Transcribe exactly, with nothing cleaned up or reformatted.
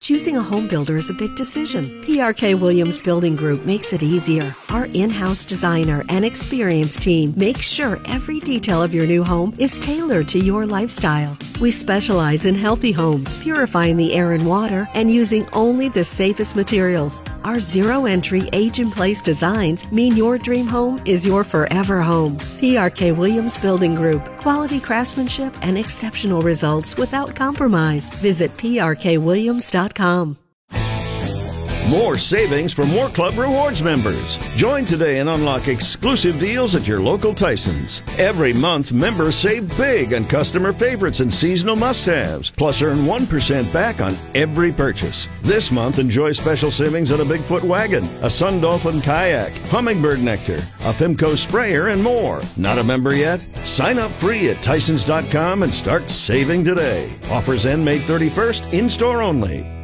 Choosing a home builder is a big decision. P R K Williams Building Group makes it easier. Our in-house designer and experienced team makes sure every detail of your new home is tailored to your lifestyle. We specialize in healthy homes, purifying the air and water, and using only the safest materials. Our zero-entry, age-in-place designs mean your dream home is your forever home. P R K Williams Building Group. Quality craftsmanship and exceptional results without compromise. Visit P R K williams dot com. More savings for more Club Rewards members. Join today and unlock exclusive deals at your local Tysons. Every month, members save big on customer favorites and seasonal must-haves, plus earn one percent back on every purchase. This month, enjoy special savings on a Bigfoot wagon, a Sun Dolphin kayak, hummingbird nectar, a Fimco sprayer, and more. Not a member yet? Sign up free at Tysons dot com and start saving today. Offers end May thirty-first, in-store only.